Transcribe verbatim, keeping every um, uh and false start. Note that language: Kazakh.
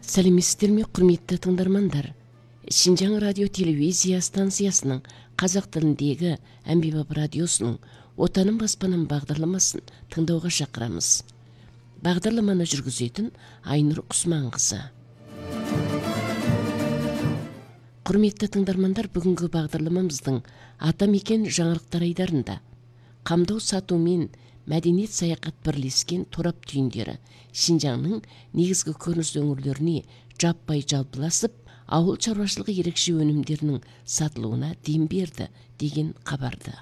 Сәлеметсіздер ме, құрметті тыңдармандар? Шинжаң радио телевизия станциясының қазақ тіліндегі әмбебап радиосының Отаным баспанам бағдарламасын тыңдауға шақырамыз. Бағдарламаны жүргізетін Айнұр Құсманқызы. Құрметті тыңдармандар, бүгінгі бағдарламамыздың атамекен жаңалықтар айдарында қамдау сату мен мәдениет саяхат бірлескен торап түйіндері Шинжаңның негізгі көрініс өңірлеріне жаппай жалпыласып, ауыл шаруашылығы ерекше өнімдерінің сатылуына дем берді деген хабарды.